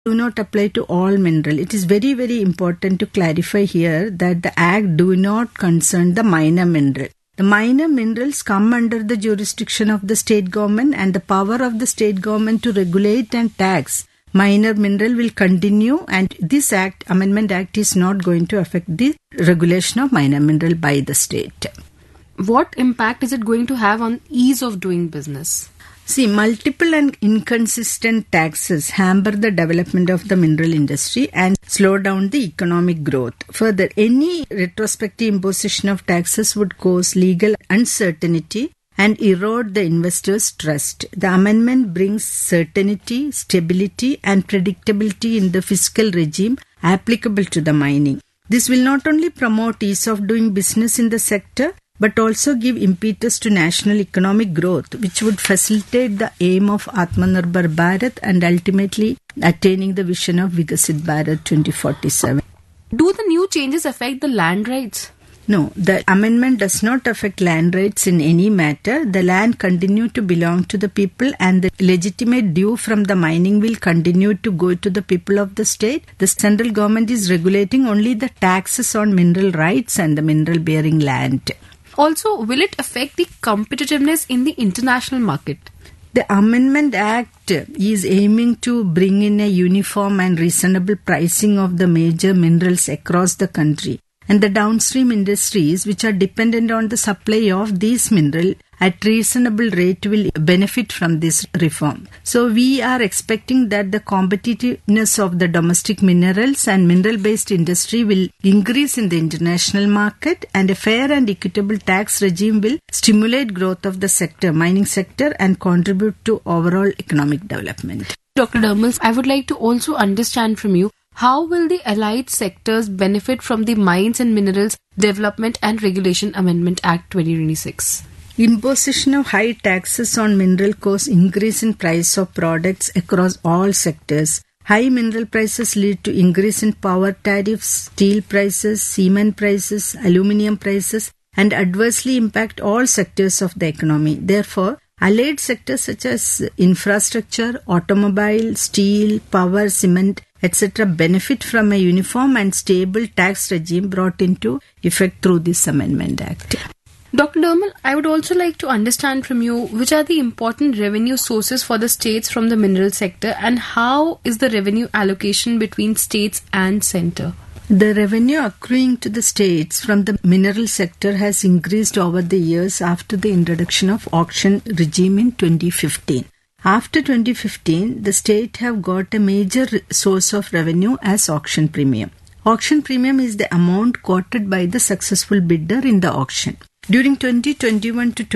do not apply to all mineral. It is very, very important to clarify here that the Act do not concern the minor mineral. The minor minerals come under the jurisdiction of the state government, and the power of the state government to regulate and tax minor mineral will continue, and this Act, Amendment Act, is not going to affect the regulation of minor mineral by the state. What impact is it going to have on ease of doing business? See, multiple and inconsistent taxes hamper the development of the mineral industry and slow down the economic growth. Further, any retrospective imposition of taxes would cause legal uncertainty and erode the investors' trust. The amendment brings certainty, stability, and predictability in the fiscal regime applicable to the mining. This will not only promote ease of doing business in the sector, but also give impetus to national economic growth, which would facilitate the aim of Atmanirbhar Bharat and ultimately attaining the vision of Vikasit Bharat 2047. Do the new changes affect the land rights? No, the amendment does not affect land rights in any matter. The land continue to belong to the people, and the legitimate due from the mining will continue to go to the people of the state. The central government is regulating only the taxes on mineral rights and the mineral bearing land. Also, will it affect the competitiveness in the international market? The Amendment Act is aiming to bring in a uniform and reasonable pricing of the major minerals across the country, and the downstream industries which are dependent on the supply of these minerals at reasonable rate will benefit from this reform. So we are expecting that the competitiveness of the domestic minerals and mineral-based industry will increase in the international market, and a fair and equitable tax regime will stimulate growth of the sector, mining sector, and contribute to overall economic development. Dr. Dharmal, I would like to also understand from you, how will the allied sectors benefit from the Mines and Minerals Development and Regulation Amendment Act 2026? Imposition of high taxes on mineral cause increase in price of products across all sectors. High mineral prices lead to increase in power tariffs, steel prices, cement prices, aluminium prices, and adversely impact all sectors of the economy. Therefore, allied sectors such as infrastructure, automobile, steel, power, cement, etc. benefit from a uniform and stable tax regime brought into effect through this Amendment Act. Dr. Dharmal, I would also like to understand from you which are the important revenue sources for the states from the mineral sector, and how is the revenue allocation between states and centre? The revenue accruing to the states from the mineral sector has increased over the years after the introduction of auction regime in 2015. After 2015, the state have got a major source of revenue as auction premium. Auction premium is the amount quoted by the successful bidder in the auction. During 2021 to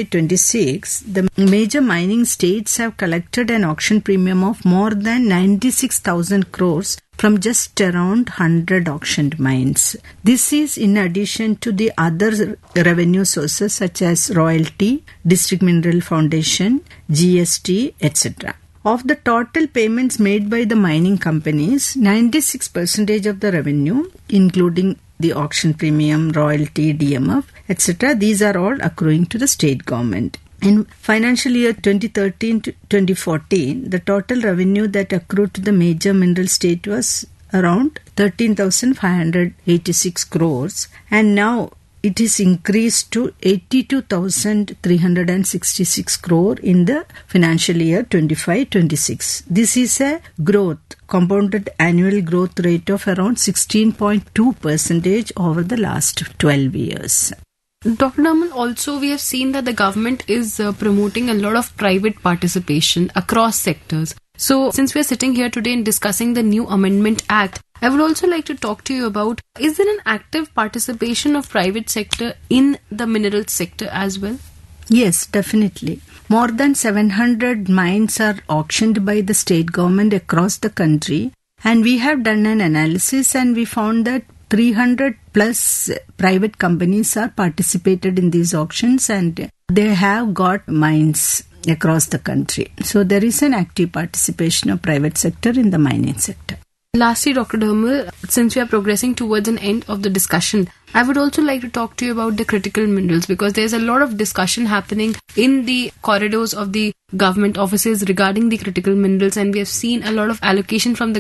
25-26, the major mining states have collected an auction premium of more than 96,000 crores from just around 100 auctioned mines. This is in addition to the other revenue sources such as royalty, District Mineral Foundation, GST, etc. Of the total payments made by the mining companies, 96% of the revenue, including the auction premium, royalty, DMF, etc., these are all accruing to the state government. In financial year 2013 to 2014, the total revenue that accrued to the major mineral state was around 13,586 crores, and now it is increased to 82,366 crore in the financial year 25-26. This is a growth, compounded annual growth rate of around 16.2% over the last 12 years. Dr. Dharmal, also we have seen that the government is promoting a lot of private participation across sectors. So, since we are sitting here today and discussing the new Amendment Act, I would also like to talk to you about, is there an active participation of private sector in the mineral sector as well? Yes, definitely. More than 700 mines are auctioned by the state government across the country, and we have done an analysis and we found that 300 plus private companies are participated in these auctions, and they have got mines across the country. So there is an active participation of private sector in the mining sector. Lastly, Dr. Dharmal, since we are progressing towards an end of the discussion, I would also like to talk to you about the critical minerals, because there's a lot of discussion happening in the corridors of the government offices regarding the critical minerals, and we have seen a lot of allocation from the